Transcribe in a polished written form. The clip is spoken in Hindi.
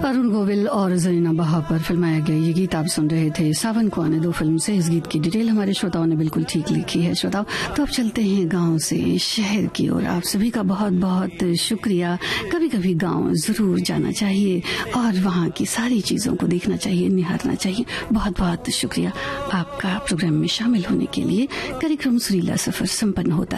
अरुण गोविल और जरीना बहा पर फिल्माया गया ये गीत आप सुन रहे थे सावन को आने दो फिल्म से। इस गीत की डिटेल हमारे श्रोताओं ने बिल्कुल ठीक लिखी है। श्रोताओं, तो अब चलते हैं गांव से शहर की ओर। आप सभी का बहुत बहुत शुक्रिया। कभी कभी गांव जरूर जाना चाहिए और वहां की सारी चीजों को देखना चाहिए, निहारना चाहिए। बहुत बहुत शुक्रिया आपका प्रोग्राम में शामिल होने के लिए। कार्यक्रम सुरीला सफर संपन्न होता